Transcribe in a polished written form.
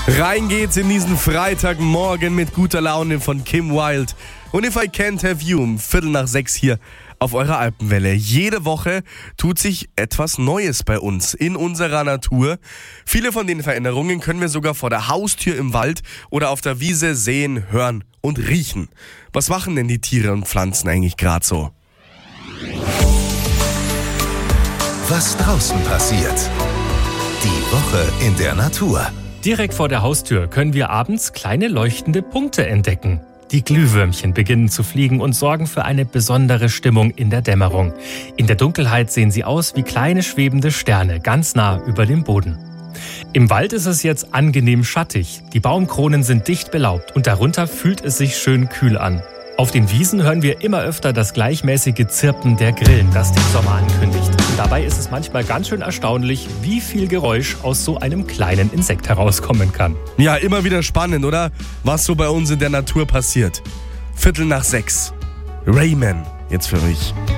Rein geht's in diesen Freitagmorgen mit guter Laune von Kim Wilde. Und If I Can't Have You um 5:45 hier auf eurer Alpenwelle. Jede Woche tut sich etwas Neues bei uns in unserer Natur. Viele von den Veränderungen können wir sogar vor der Haustür im Wald oder auf der Wiese sehen, hören und riechen. Was machen denn die Tiere und Pflanzen eigentlich gerade so? Was draußen passiert. Die Woche in der Natur. Direkt vor der Haustür können wir abends kleine leuchtende Punkte entdecken. Die Glühwürmchen beginnen zu fliegen und sorgen für eine besondere Stimmung in der Dämmerung. In der Dunkelheit sehen sie aus wie kleine schwebende Sterne, ganz nah über dem Boden. Im Wald ist es jetzt angenehm schattig. Die Baumkronen sind dicht belaubt und darunter fühlt es sich schön kühl an. Auf den Wiesen hören wir immer öfter das gleichmäßige Zirpen der Grillen, das den Sommer ankündigt. Und dabei ist es manchmal ganz schön erstaunlich, wie viel Geräusch aus so einem kleinen Insekt herauskommen kann. Ja, immer wieder spannend, oder? Was so bei uns in der Natur passiert. 5:45. Rayman, jetzt für euch.